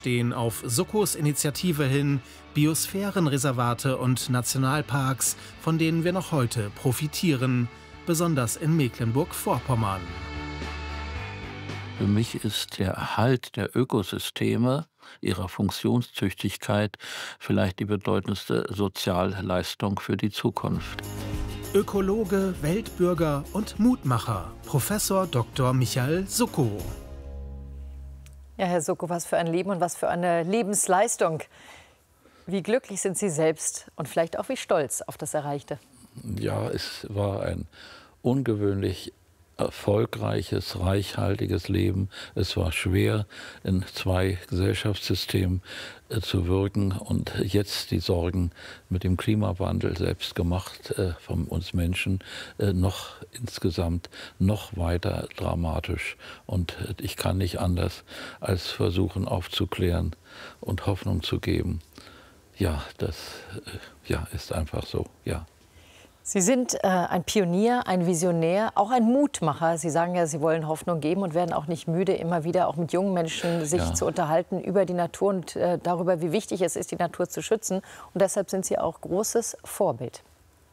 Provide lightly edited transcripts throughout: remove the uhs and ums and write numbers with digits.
Stehen auf Sukkos Initiative hin Biosphärenreservate und Nationalparks, von denen wir noch heute profitieren, besonders in Mecklenburg-Vorpommern. Für mich ist der Erhalt der Ökosysteme, ihrer Funktionstüchtigkeit, vielleicht die bedeutendste Sozialleistung für die Zukunft. Ökologe, Weltbürger und Mutmacher, Professor Dr. Michael Sukko. Ja, Herr Sukko, was für ein Leben und was für eine Lebensleistung. Wie glücklich sind Sie selbst und vielleicht auch wie stolz auf das Erreichte? Ja, es war ein ungewöhnlich erfolgreiches, reichhaltiges Leben. Es war schwer, in zwei Gesellschaftssystemen zu wirken und jetzt die Sorgen mit dem Klimawandel, selbst gemacht von uns Menschen, noch insgesamt noch weiter dramatisch. Und ich kann nicht anders als versuchen aufzuklären und Hoffnung zu geben. Ja, das ist einfach so, ja. Sie sind ein Pionier, ein Visionär, auch ein Mutmacher. Sie sagen ja, Sie wollen Hoffnung geben und werden auch nicht müde, immer wieder auch mit jungen Menschen sich zu unterhalten über die Natur und darüber, wie wichtig es ist, die Natur zu schützen. Und deshalb sind Sie auch großes Vorbild.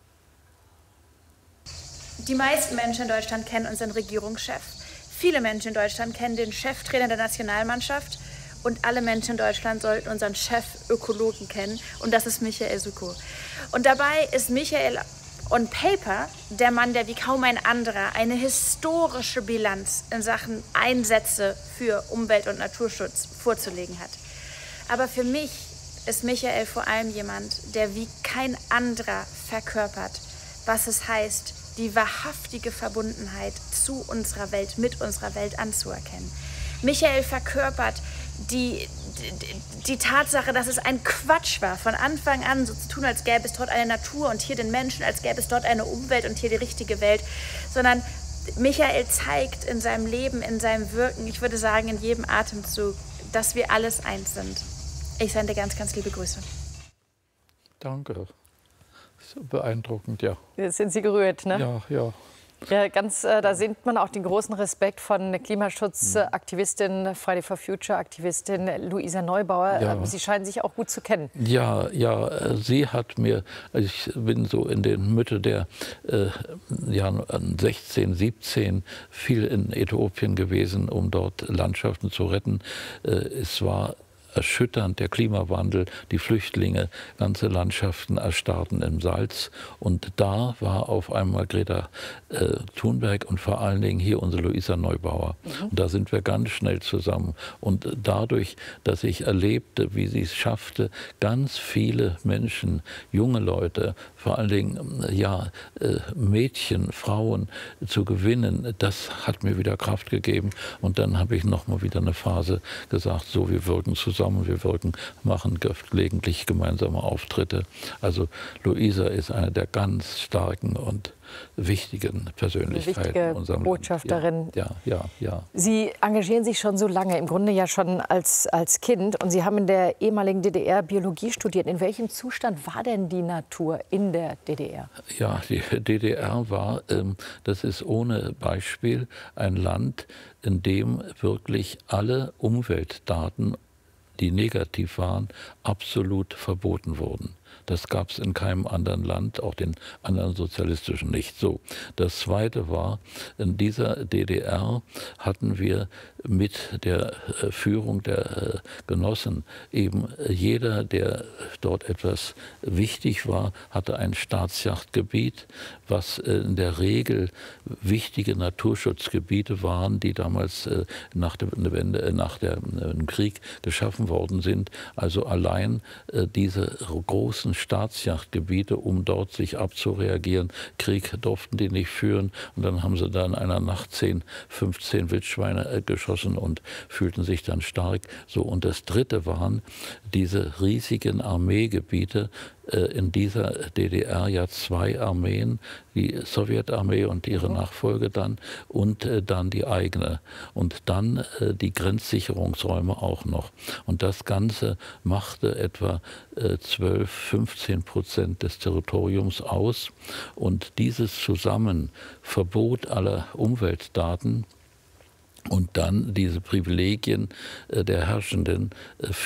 Die meisten Menschen in Deutschland kennen unseren Regierungschef. Viele Menschen in Deutschland kennen den Cheftrainer der Nationalmannschaft. Und alle Menschen in Deutschland sollten unseren Chef-Ökologen kennen. Und das ist Michael Sukko. Und dabei ist Michael on paper der Mann, der wie kaum ein anderer eine historische Bilanz in Sachen Einsätze für Umwelt- und Naturschutz vorzulegen hat. Aber für mich ist Michael vor allem jemand, der wie kein anderer verkörpert, was es heißt, die wahrhaftige Verbundenheit zu unserer Welt, mit unserer Welt anzuerkennen. Michael verkörpert die Tatsache, dass es ein Quatsch war, von Anfang an so zu tun, als gäbe es dort eine Natur und hier den Menschen, als gäbe es dort eine Umwelt und hier die richtige Welt, sondern Michael zeigt in seinem Leben, in seinem Wirken, ich würde sagen in jedem Atemzug, dass wir alles eins sind. Ich sende ganz, ganz liebe Grüße. Danke. So beeindruckend, ja. Jetzt sind Sie gerührt, ne? Ja, ja. Ja, da sieht man auch den großen Respekt von Klimaschutzaktivistin, Friday for Future Aktivistin Luisa Neubauer. Ja. Sie scheinen sich auch gut zu kennen. Ja, sie hat mir, ich bin so in der Mitte der 16, 17, viel in Äthiopien gewesen, um dort Landschaften zu retten. Es war erschütternd, der Klimawandel, die Flüchtlinge, ganze Landschaften erstarrten im Salz. Und da war auf einmal Greta Thunberg und vor allen Dingen hier unsere Luisa Neubauer. Und da sind wir ganz schnell zusammen. Und dadurch, dass ich erlebte, wie sie es schaffte, ganz viele Menschen, junge Leute, vor allen Dingen Mädchen, Frauen zu gewinnen, das hat mir wieder Kraft gegeben. Und dann habe ich noch mal wieder eine Phase gesagt, so, wir wirken zusammen, machen gelegentlich gemeinsame Auftritte. Also Luisa ist eine der ganz starken und wichtigen Persönlichkeiten in unserem Botschafterin. Land. Ja. Sie engagieren sich schon so lange, im Grunde ja schon als Kind. Und Sie haben in der ehemaligen DDR Biologie studiert. In welchem Zustand war denn die Natur in der DDR? Ja, die DDR war, das ist ohne Beispiel, ein Land, in dem wirklich alle Umweltdaten, die negativ waren, absolut verboten wurden. Das gab es in keinem anderen Land, auch den anderen sozialistischen nicht. So. Das Zweite war, in dieser DDR hatten wir mit der Führung der Genossen eben jeder, der dort etwas wichtig war, hatte ein Staatsjachtgebiet, was in der Regel wichtige Naturschutzgebiete waren, die damals nach dem Krieg geschaffen worden sind. Also allein diese großen Staatsjachtgebiete, um dort sich abzureagieren. Krieg durften die nicht führen. Und dann haben sie da in einer Nacht 10, 15 Wildschweine geschossen und fühlten sich dann stark. So, und das Dritte waren diese riesigen Armeegebiete, in dieser DDR ja zwei Armeen, die Sowjetarmee und ihre Nachfolge dann und dann die eigene und dann die Grenzsicherungsräume auch noch. Und das Ganze machte etwa 12–15% des Territoriums aus und dieses zusammen Verbot aller Umweltdaten und dann diese Privilegien der Herrschenden